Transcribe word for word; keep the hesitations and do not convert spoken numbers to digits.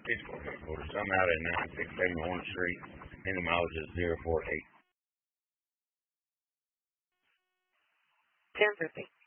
Pittsburgh headquarters. I'm out at nine six seven Orange Street. Any mileage is zero four eight. ten fifty.